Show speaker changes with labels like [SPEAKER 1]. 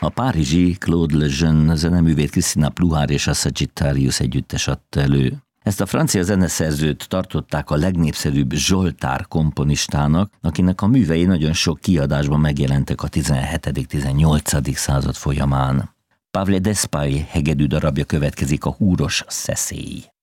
[SPEAKER 1] A párizsi Claude Lejeune zeneművét Christina Pluhar és a Sagittarius együttes adta elő. Ezt a francia zeneszerzőt tartották a legnépszerűbb Zsoltár komponistának, akinek a művei nagyon sok kiadásban megjelentek a 17.-18. század folyamán. Pavle Despai hegedű darabja következik, a Húros szeszély.